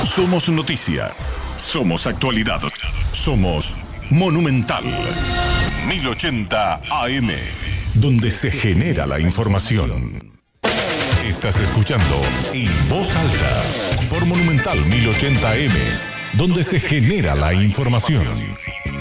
Somos noticia. Somos actualidad. Somos Monumental 1080 AM, donde se genera la información. Estás escuchando En Voz Alta por Monumental 1080 AM, donde se genera la información.